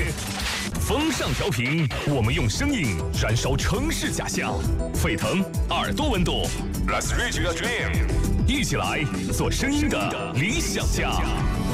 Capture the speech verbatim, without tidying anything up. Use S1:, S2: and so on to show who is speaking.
S1: 风尚调频，我们用声音燃烧城市假象，沸腾耳朵温度。Let's reach your dream， 一起来做声音的理想家。